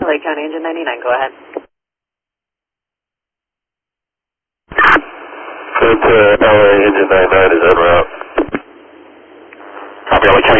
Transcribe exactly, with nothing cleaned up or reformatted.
Lake County Engine ninety-nine, go ahead. Fred to L A Engine ninety-nine is en route. Copy, L A County